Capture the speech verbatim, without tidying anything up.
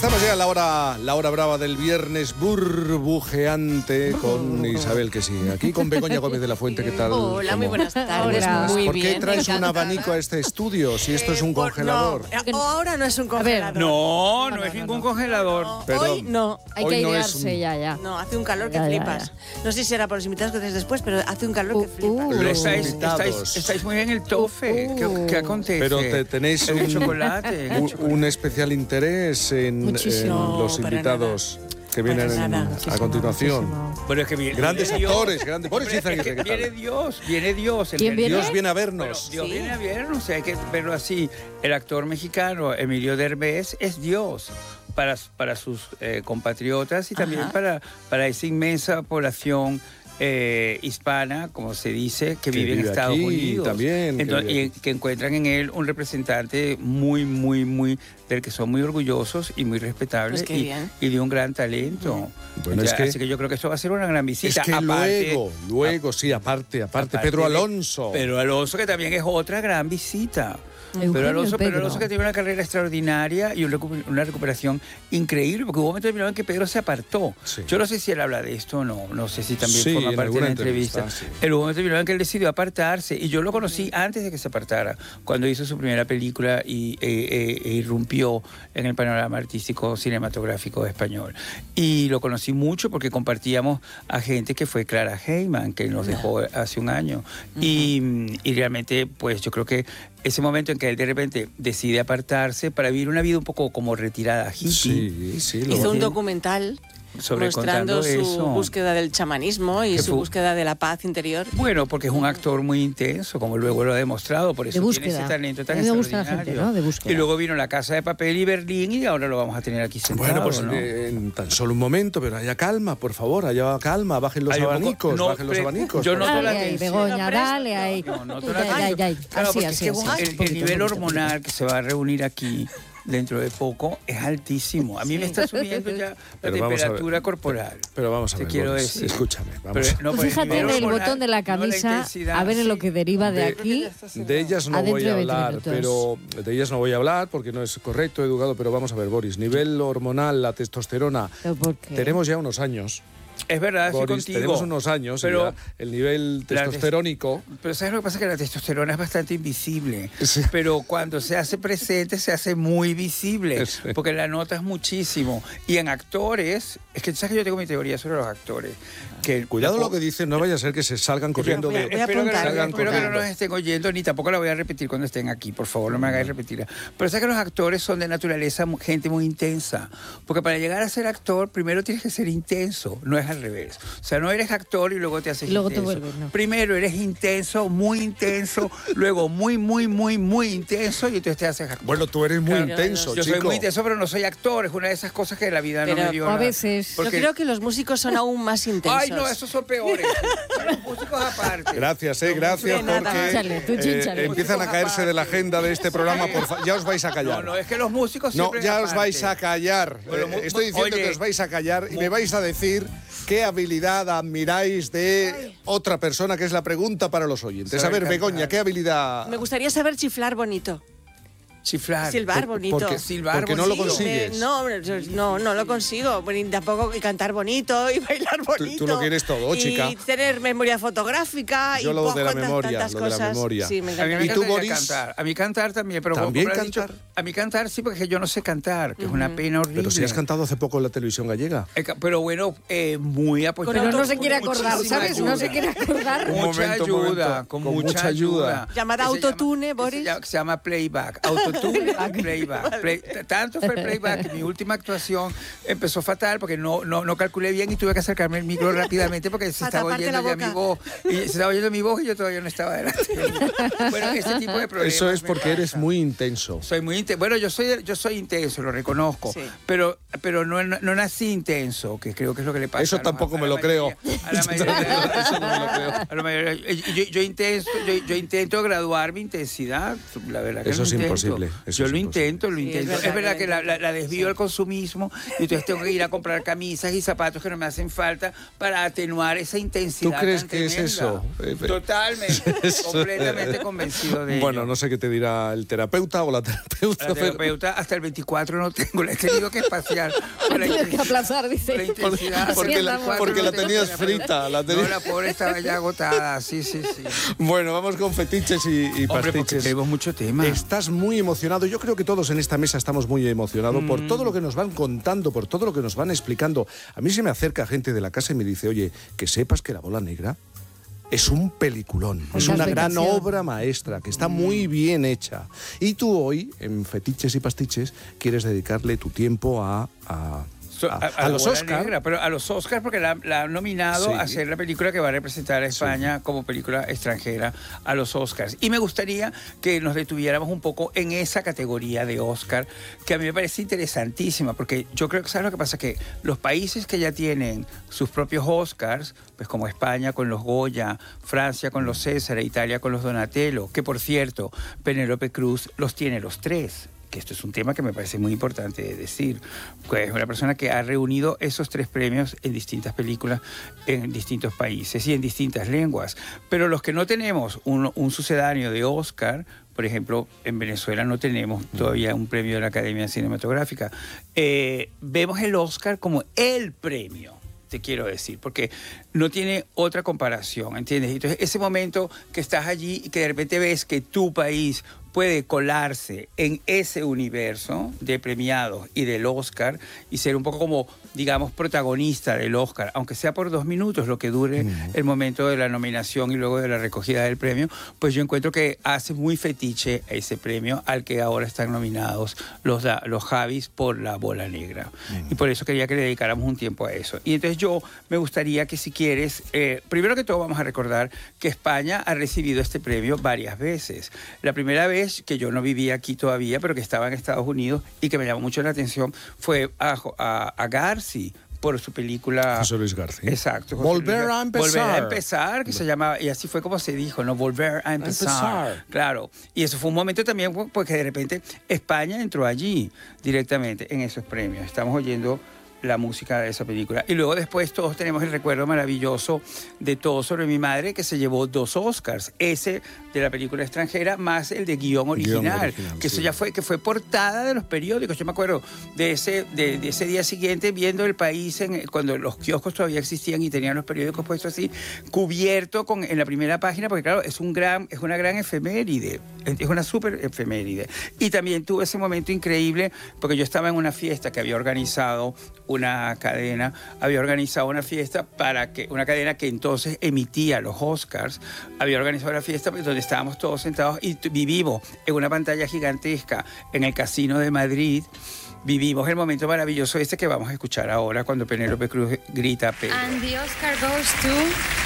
Estamos ya a la hora, la hora brava del viernes burbujeante con Isabel, que sí, aquí con Begoña Gómez de la Fuente, ¿qué tal? Hola, muy buenas tardes, Hola. muy ¿Por qué bien. traes un encantada. abanico a este estudio si esto es un Eh, por- congelador? No, ahora no es un congelador. No, no es ningún congelador. No, Perdón. hoy no. Hay Hoy que no es airearse un- ya, ya. No, hace un calor que Ya, ya, flipas. No sé si será por los invitados que haces después, pero hace un calor que Uh, flipas. uh. Pero Los estáis, invitados. estáis, estáis muy bien el tofe. Uh, ¿Qué, uh. qué acontece? Pero te- tenéis En el un- chocolate. en el Un, chocolate. un especial interés en, en Muchísimo. los No, para invitados que vienen Para en- nada. a Muchísimo, continuación. muchísimo. Bueno, es que viene, Grandes viene Dios. actores, grandes- Boris Hombre, Izaguirre, es que ¿qué tal? viene Dios, viene Dios. en ¿Quién realidad. viene? Dios viene a Bueno, vernos. Dios Sí. viene a vernos, o sea, hay que verlo así. El actor mexicano Emilio Derbez es Dios para, para sus eh, compatriotas y también Ajá. para, para esa inmensa población eh, hispana, como se dice, que, Que vive en vive Estados aquí Unidos. también, que Entonces, vive y que encuentran en él un representante muy, muy, muy, del que son muy orgullosos y muy respetables Pues qué y, bien. y de un gran talento. Bueno, Ya, es que- así que yo creo que esto va a ser una gran visita. Es que Aparte- luego, luego, sí, aparte, aparte, aparte Pedro de- Alonso. Pedro Alonso, que también es otra gran visita. Eugenio Pedro Alonso, Pedro Pedro. Alonso que tiene una carrera extraordinaria y un recu- una recuperación increíble, porque hubo un momento determinado en que Pedro se apartó. Sí. Yo no sé si él habla de esto o no, no sé si también Sí, forma en parte de alguna la entrevista. entrevista, sí. Pero hubo un momento determinado en que él decidió apartarse y yo lo conocí antes de que se apartara, cuando hizo su primera película y eh, eh, e irrumpió en el panorama artístico cinematográfico español. Y lo conocí mucho porque compartíamos a gente que fue Clara Heyman, que nos dejó hace un año. y, y realmente, pues yo creo que ese momento en que él de repente decide apartarse para vivir una vida un poco como retirada, hippie, Sí, sí, lo Hizo un Bien. documental sobre mostrando contando su eso. búsqueda del chamanismo y Que su fu- búsqueda de la paz interior. Bueno, porque es un actor muy intenso, como luego lo ha demostrado, por eso tiene búsqueda. ese talento tan A mí me gusta la extraordinario. gente, ¿no? De búsqueda. Y luego vino La Casa de Papel y Berlín y ahora lo vamos a tener aquí sentado, Bueno, pues ¿no? eh, en tan solo un momento, pero haya calma, por favor, haya calma, bajen los Hay un poco- abanicos, no, bajen los pre- abanicos. yo por no favor. tomo la Dale ahí, atención. Begoña, No, dale ahí. No, no, Ya, toda la ya, atención. ya, ya. Claro, Así, porque así, es que así. el, el Poquito, nivel poquito, hormonal que se va a reunir aquí dentro de poco es altísimo. A mí me está subiendo ya la Pero vamos a ver. temperatura corporal. Pero vamos a Te ver, quiero Boris, decir. escúchame, vamos. Pero, no, Tú por el fíjate nivel en el hormonal, botón de la no camisa, intensidad, a ver en lo sí. que deriva de De- aquí. De ellas no Adentro voy de a veinte hablar, minutos. pero de ellas no voy a hablar porque no es correcto, educado, pero vamos a ver, Boris, nivel hormonal, la testosterona, ¿Pero por qué? tenemos ya unos años, Es verdad, estoy Boris, contigo. tenemos unos años, y pero ya el nivel la tes- testosterónico, Pero ¿sabes lo que pasa? Que la testosterona es bastante invisible. Sí. Pero cuando se hace presente, se hace muy visible. Sí. Porque la notas muchísimo. Y en actores, es que sabes que yo tengo mi teoría sobre los actores. Que cuidado lo que dicen, no vaya a ser que se salgan corriendo voy a- de... voy a espero que, apuntar, no- voy a espero que no apuntar. nos estén oyendo, ni tampoco la voy a repetir cuando estén aquí. Por favor, no me hagáis repetirla. Pero sabes que los actores son de naturaleza mu- gente muy intensa. Porque para llegar a ser actor, primero tienes que ser intenso. No es al revés. O sea, no eres actor y luego te haces Y luego te intenso. vuelves, ¿no? Primero eres intenso, muy intenso, luego muy, muy, muy, muy intenso y entonces te haces actor. Bueno, tú eres muy Claro, intenso, Yo chico. soy muy intenso, pero no soy actor. Es una de esas cosas que la vida no Pero- me dio. O a nada. veces. Porque- Yo creo que los músicos son aún más intensos. Ay, no, esos son peores. Los músicos aparte. Gracias, eh, gracias, De nada. porque Chínchale, tú eh, chínchale. empiezan a caerse de la agenda de este programa, por fa- ya os vais a No, callar. no, es que los músicos No, siempre ya aparte. os vais a callar. Bueno, Eh, mu- estoy diciendo oye, que os vais a callar y mu- me vais a decir qué habilidad admiráis de otra persona, que es la pregunta para los oyentes. Se A va a ver, encantar. Begoña, ¿qué habilidad? Me gustaría saber chiflar bonito. Chiflar. Silbar Por- bonito. porque- Silbar porque no lo bonito. consigues. Me- no, yo- no, no lo consigo. Bueno, y tampoco y cantar bonito y bailar bonito. tú lo quieres todo, chica. Y tener memoria fotográfica. Yo y lo de la tantas- memoria, tantas lo de la cosas. memoria. Sí, me A mí encanta. me ¿Y tú, encantaría Boris? cantar. A mí cantar también, pero ¿También como has dicho, cantar? a mí cantar sí, porque yo no sé cantar, que es una pena horrible. Pero si has cantado hace poco en la televisión gallega. Eh, ca- Pero bueno, eh, muy apoyado. Pero no autotune, se quiere acordar, muchísima ¿sabes? No se ayuda. quiere acordar. Un Mucha momento, un ayuda, momento. con, Con mucha, mucha ayuda. ayuda. Llamada Que se autotune, llama- Boris. Que se, llama, que se llama playback. Autotune, playback. Play- t- tanto fue el playback que mi última actuación empezó fatal porque no, no, no calculé bien y tuve que acercarme el micro rápidamente porque se A estaba taparte oyendo la ya boca. mi voz. Y se estaba oyendo mi voz y yo todavía no estaba delante. Bueno, ese tipo de problemas. Eso es me porque eres pasa. muy intenso. Soy muy intenso. Bueno, yo soy, yo soy intenso, lo reconozco. Sí. Pero, pero no, no, no nací intenso, que creo que es lo que le pasa. Eso a la- tampoco a me la lo creo. mayoría- A la mayoría, Eso no me lo creo. a la mayoría- yo, yo, intenso, yo, yo intento graduar mi intensidad. La verdad que Eso lo es intento. imposible. imposible. Eso Yo es lo imposible. intento, lo Sí, es intento. verdad Es verdad que que lo la, la- la desvío sí. al consumismo y entonces tengo que ir a comprar camisas y zapatos que no me hacen falta para atenuar esa intensidad. ¿Tú crees tan que es tremenda. eso? Eh, eh. Totalmente, Eso. completamente convencido de Bueno, ello. no sé qué te dirá el terapeuta o la terapeuta. La pero- terapeuta hasta el veinticuatro no tengo, la he tenido que espaciar. por la Tienes que inten- aplazar, dice. por la intensidad. Porque Así la, andamos. porque la No tengo tenías terapeuta. frita. La No, tenías... la pobre estaba ya agotada, sí, sí, sí. Bueno, vamos con fetiches y, y Hombre, porque pastiches. tenemos mucho tema. Estás muy emocionado. Yo creo que todos en esta mesa estamos muy emocionados Mm. por todo lo que nos van contando, por todo lo que nos van explicando. A mí se me acerca gente de la casa y me dice, oye, que sepas que La Bola Negra es un peliculón, es Mucha una gran explicación. obra maestra, que está muy bien hecha. Y tú hoy, en Fetiches y Pastiches, quieres dedicarle tu tiempo a... a So- a, a, a la los Bola Oscar. Negra, pero a los Oscars porque la, la han nominado Sí. a ser la película que va a representar a España como película extranjera a los Oscars. Y me gustaría que nos detuviéramos un poco en esa categoría de Oscar, que a mí me parece interesantísima, porque yo creo que, ¿sabes lo que pasa? Que los países que ya tienen sus propios Oscars, pues como España con los Goya, Francia con los César, Italia con los Donatello, que por cierto, Penélope Cruz los tiene los tres. Que esto es un tema que me parece muy importante de decir, pues es una persona que ha reunido esos tres premios en distintas películas, en distintos países y en distintas lenguas. Pero los que no tenemos un, un sucedáneo de Oscar, por ejemplo, en Venezuela no tenemos todavía un premio de la Academia Cinematográfica, eh, vemos el Oscar como el premio, te quiero decir, porque no tiene otra comparación, ¿entiendes? Entonces, ese momento que estás allí y que de repente ves que tu país puede colarse en ese universo de premiados y del Oscar y ser un poco como, digamos, protagonista del Oscar, aunque sea por dos minutos lo que dure mm. el momento de la nominación y luego de la recogida del premio, pues yo encuentro que hace muy fetiche ese premio al que ahora están nominados los, los Javis por La Bola Negra. Mm. Y por eso quería que le dedicáramos un tiempo a eso. Y entonces yo me gustaría que si quieres, eh, primero que todo vamos a recordar que España ha recibido este premio varias veces. La primera vez que yo no vivía aquí todavía, pero que estaba en Estados Unidos y que me llamó mucho la atención, fue a, a, a Garci por su película... José Luis García. Exacto. José Volver Luis, a empezar. Volver a empezar, que se llamaba, y así fue como se dijo, ¿no? Volver a empezar. empezar. Claro. Y eso fue un momento también porque de repente España entró allí directamente en esos premios. Estamos oyendo la música de esa película. Y luego después todos tenemos el recuerdo maravilloso de Todo sobre mi madre, que se llevó dos Oscars. Ese de la película extranjera más el de guión original. Guión original, que eso sí. ya fue, que fue portada de los periódicos. Yo me acuerdo de ese, de, de ese día siguiente viendo el país en, cuando los kioscos todavía existían y tenían los periódicos puestos así, cubierto con, en la primera página, porque claro, es, un gran, es una gran efeméride. Es una súper efeméride. Y también tuve ese momento increíble, porque yo estaba en una fiesta que había organizado una cadena, había organizado una fiesta para que, una cadena que entonces emitía los Oscars, había organizado una fiesta donde estábamos todos sentados y vivimos en una pantalla gigantesca en el Casino de Madrid, vivimos el momento maravilloso este que vamos a escuchar ahora cuando Penélope Cruz grita Pedro. And the Oscar goes to